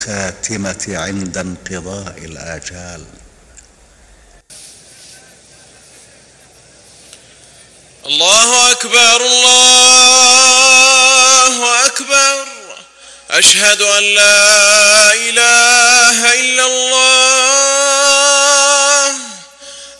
الخاتمة عند انقضاء الآجال. الله أكبر الله أكبر، أشهد أن لا